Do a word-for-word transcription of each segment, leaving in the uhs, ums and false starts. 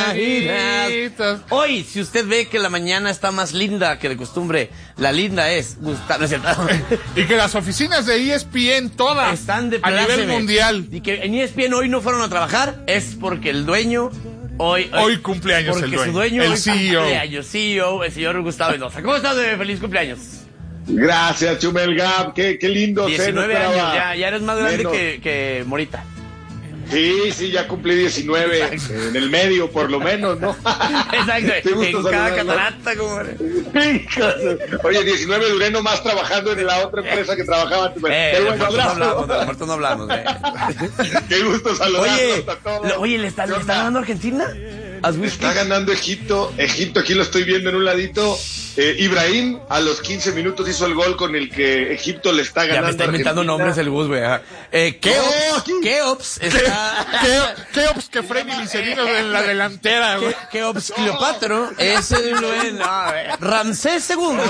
imaginas. Hoy, si usted ve que la mañana está más linda que de costumbre, la linda es Gustavo, ¿no es cierto? Y que las oficinas de E S P N todas están de a nivel mundial. Y que en E S P N hoy no fueron a trabajar, es porque el dueño hoy... Hoy, hoy cumpleaños el dueño. Porque su dueño el hoy C E O. cumpleaños, C E O, el señor Gustavo Mendoza. ¿Cómo estás, bebé? Feliz cumpleaños. Gracias, Chumel Gap, qué, qué lindo. diecinueve años, ya, ya eres más grande que, que Morita. Sí, sí, ya cumplí diecinueve, exacto. En el medio por lo menos, ¿no? Exacto, en cada catarata, como... Oye, diecinueve duré nomás trabajando en la otra empresa que trabajaba. Eh, de bueno, no hablamos, de muertos no hablamos. Eh. Qué gusto saludarlos oye, a todos. Oye, ¿le está, ¿le está ganando Argentina? Está ganando Egipto, Egipto aquí lo estoy viendo en un ladito. Eh, Ibrahim a los quince minutos hizo el gol con el que Egipto le está ganando. Ya me está inventando nombres el Gus, güey. Eh, Keops, no, Keops está... Keops que Freddy Licerino en la delantera, güey. Keops Cleopatro es el no, Ramsés segundo.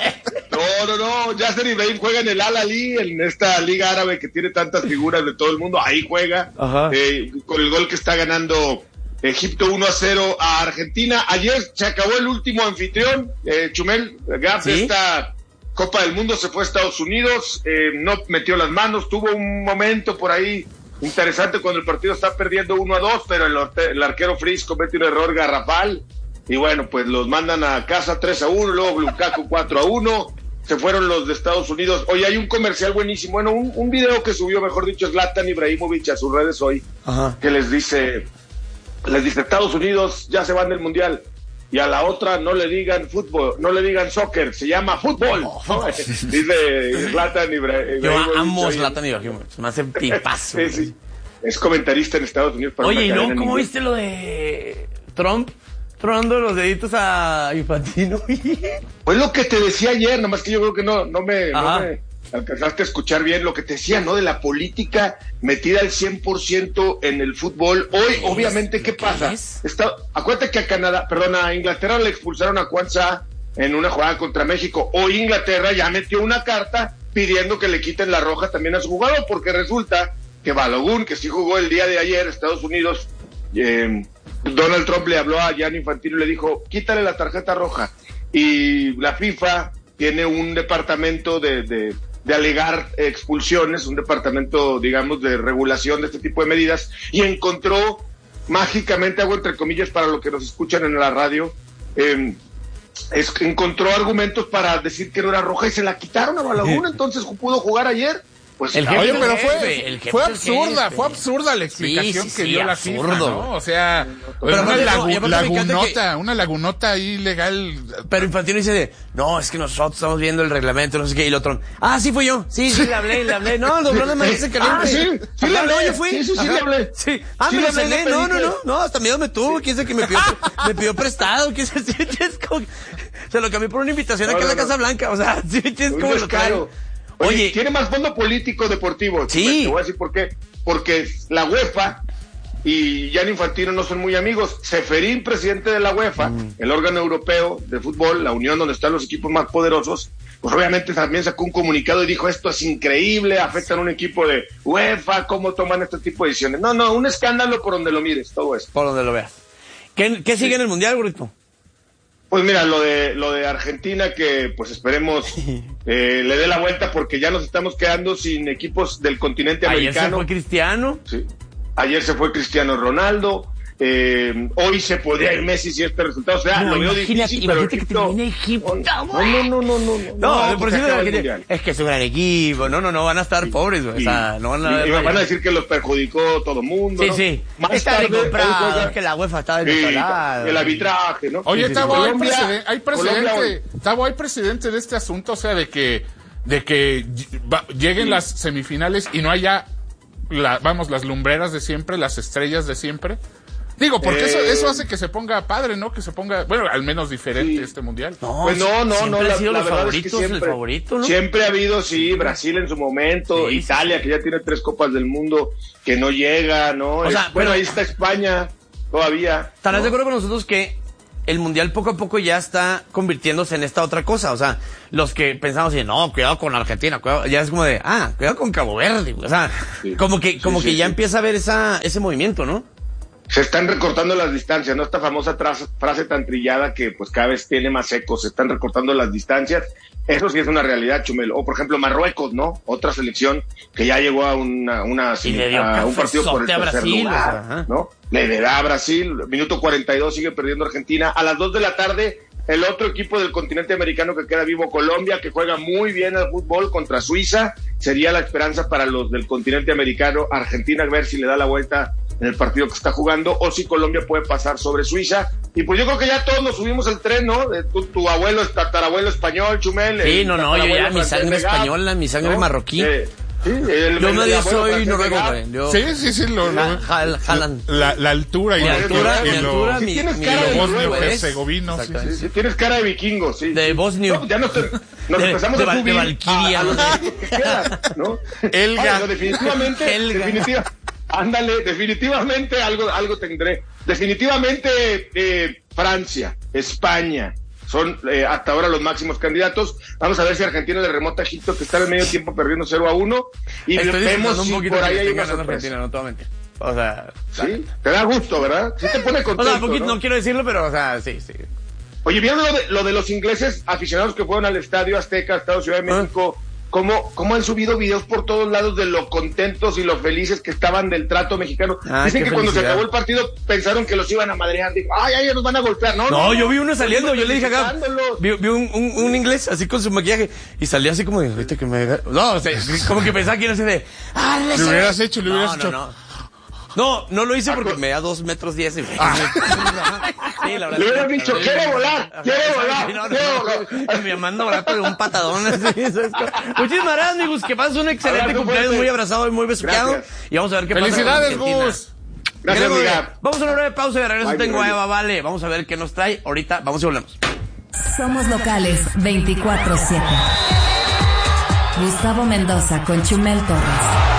No, no, no, Yasser Ibrahim juega en el Al Ahly, en esta liga árabe que tiene tantas figuras de todo el mundo, ahí juega. Eh, con el gol que está ganando Egipto uno a cero a Argentina. Ayer se acabó el último anfitrión, eh, Chumel Gap, ¿sí? Esta Copa del Mundo se fue a Estados Unidos, eh, no metió las manos, tuvo un momento por ahí interesante cuando el partido está perdiendo uno a dos, pero el, el arquero Fritz comete un error garrafal, y bueno, pues los mandan a casa tres a uno, luego Lukaku cuatro a uno, se fueron los de Estados Unidos. Oye, hay un comercial buenísimo, bueno, un, un video que subió, mejor dicho, Zlatan Ibrahimovic a sus redes hoy, Ajá. que les dice... Les dice, Estados Unidos ya se van del Mundial. Y a la otra no le digan fútbol, no le digan soccer, se llama fútbol. Oh. Dice Zlatan Ibrahimovic. Yo amo Zlatan Ibrahimovic, me hace tipazo. Sí, sí. Es comentarista en Estados Unidos. Para Oye, ¿y no? ¿Cómo viste lo de Trump tronando los deditos a Infantino? Pues lo que te decía ayer, nomás que yo creo que no, no me... No me alcanzaste a escuchar bien lo que te decía, ¿no? De la política metida al cien por ciento en el fútbol. Hoy, obviamente, ¿qué pasa? Está, acuérdate que a Canadá, perdón, a Inglaterra le expulsaron a Kwanzaa en una jugada contra México. Hoy Inglaterra ya metió una carta pidiendo que le quiten la roja también a su jugador, porque resulta que Balogun, que sí jugó el día de ayer, Estados Unidos, eh, Donald Trump le habló a Gianni Infantino y le dijo, quítale la tarjeta roja. Y la FIFA tiene un departamento de... de de alegar expulsiones, un departamento, digamos, de regulación de este tipo de medidas, y encontró, mágicamente, hago entre comillas para los que nos escuchan en la radio, eh, es, encontró argumentos para decir que no era roja y se la quitaron a Balogun, entonces pudo jugar ayer. Pues, el jefe, oye, pero fue, fue absurda, fue absurda la explicación sí, sí, que dio sí, la FIFA, ¿no? O sea, pero una lagu, no, lagunota, que, una lagunota ilegal. Pero Infantino dice de, no, es que nosotros estamos viendo el reglamento, no sé qué, y el otro, ah, sí fui yo, sí, sí, le hablé, le hablé, no, el doblón de maíz se caliente. Ah, sí, sí le hablé, yo fui. Sí, sí, sí le hablé. Sí, ah, sí, me lo cené, no, no, no, no, hasta miedo me tuvo, quién sabe que me pidió, me pidió prestado, quién sabe, es como, se lo cambié por una invitación aquí en la Casa Blanca, o sea, sí, es como lo trae. Oye, Oye, tiene más fondo político deportivo. Sí. Te voy a decir por qué. Porque la UEFA y Gianni Infantino no son muy amigos. Seferín, presidente de la UEFA, mm. el órgano europeo de fútbol, la unión donde están los equipos más poderosos, pues obviamente también sacó un comunicado y dijo, esto es increíble, afectan a un equipo de UEFA, ¿cómo toman este tipo de decisiones? No, no, un escándalo por donde lo mires, todo eso. Por donde lo veas. ¿Qué, qué sigue sí. en el Mundial, Gurito? Pues mira, lo de lo de Argentina, que pues esperemos eh, le dé la vuelta, porque ya nos estamos quedando sin equipos del continente Ayer americano. Ayer se fue Cristiano. Sí. Ayer se fue Cristiano Ronaldo. Eh, hoy se podría ir Messi si este resultado. O sea, no, lo veo imagínate, difícil, imagínate pero que termine Egipto. No, no, no, no, no. No, no por si no, es que es un gran equipo. No, no, no van a estar sí, pobres, güey. O sea, no van a, y, y van a decir que los perjudicó todo el mundo. Sí, ¿no? sí. Más está tarde, comprado, es que la UEFA está descontrolada. Sí, el arbitraje, ¿no? Oye, sí, Tavo, sí, hay, Colombia, precedente, hay precedente, Colombia, Tavo, hay precedente de este asunto, o sea, de que de que va, lleguen sí. las semifinales y no haya, la, vamos, las lumbreras de siempre, las estrellas de siempre. Digo, porque eh, eso eso hace que se ponga padre, ¿no? Que se ponga, bueno, al menos diferente sí. este mundial. No, pues no, no, no. La, sido la los verdad favoritos, es que siempre, el favorito, ¿no? Siempre ha habido, sí, Brasil en su momento, sí, Italia, que ya tiene tres copas del mundo, que no llega, ¿no? O es, sea, bueno, pero, ahí está España, todavía. ¿Estarás ¿no? de acuerdo con nosotros que el mundial poco a poco ya está convirtiéndose en esta otra cosa? O sea, los que pensamos así, no, cuidado con Argentina, cuidado, ya es como de, ah, cuidado con Cabo Verde, o sea, sí. como que, como sí, que sí, ya sí. empieza a haber esa, ese movimiento, ¿no? se están recortando las distancias, ¿no? Esta famosa tra- frase tan trillada que pues cada vez tiene más eco, se están recortando las distancias. Eso sí es una realidad, Chumel. O por ejemplo Marruecos, ¿no? Otra selección que ya llegó a una, una y le dio a un partido por el a tercer Brasil, lugar, o sea, ¿no? Le da a Brasil, minuto cuarenta y dos sigue perdiendo Argentina. A las dos de la tarde, el otro equipo del continente americano que queda vivo, Colombia, que juega muy bien al fútbol contra Suiza, sería la esperanza para los del continente americano. Argentina, a ver si le da la vuelta en el partido que está jugando, o si Colombia puede pasar sobre Suiza. Y pues yo creo que ya todos nos subimos al tren, ¿no? De tu, tu abuelo es tatarabuelo español, Chumel. Sí, no, no, yo ya, mi sangre española, mi sangre ¿no? marroquí. Eh, sí, el, yo medio soy noruego, güey. Yo... Sí, sí, sí, lo, la, jal, jalan. La, la altura y mi la altura, y mi lo, altura, si mi, tienes mi, cara mi de bosnio herzegovino, sí, sí, sí. Tienes cara de vikingo, sí. De bosnio. No, ya nos, te, nos de, empezamos de, a subir de Valkyria, a, a no los sé. que quedan, ¿no? Elga. Oye, no, definitivamente, Elga. definitiva, ándale, definitivamente algo, algo tendré. Definitivamente eh, Francia, España, son eh, hasta ahora los máximos candidatos. Vamos a ver si Argentina le remota a Egipto, que está en medio tiempo perdiendo cero a uno. Y Estoy vemos un si poquito por ahí que hay esté una ganando sorpresa. Argentina, no te voy a mentir. O sea, sí, te da gusto, ¿verdad? Sí te pone contento, o sea, poquito, ¿no? no quiero decirlo, pero, o sea, sí, sí. Oye, ¿vieron lo de, lo de los ingleses aficionados que fueron al Estadio Azteca, Estadio Ciudad de México? ¿Cómo, cómo han subido videos por todos lados de lo contentos y lo felices que estaban del trato mexicano? Ah, Dicen que felicidad. cuando se acabó el partido pensaron que los iban a madrear. Digo, ay, ay, nos van a golpear. No, No, no, yo vi uno saliendo, yo le dije acá, felicitándolos. vi, vi un, un, un inglés así con su maquillaje y salía así como de, viste que me... No, o sea, como que pensaba que era así de... Ah, le Lo hubieras hecho, lo hubieras no, hecho. No, no. No, no lo hice porque me da dos metros diez. Y... Sí, la verdad. Le hubieran dicho, quiere volar, quiere volar, No, no, quiere no, volar. Me manda a volar de un patadón. Así, ¿sabes? Muchísimas gracias, amigos. Que pases un excelente Abrazo cumpleaños, fuerte. muy abrazado y muy besuqueado. Gracias. Y vamos a ver qué pasa. Felicidades, con Argentina. Gus. Gracias, Queremos- amiga. Vamos a una breve pausa y de regreso Bye, tengo a bye. Eva Vale. Vamos a ver qué nos trae. Ahorita vamos y volvemos. Somos locales veinticuatro siete. Gustavo Mendoza con Chumel Torres.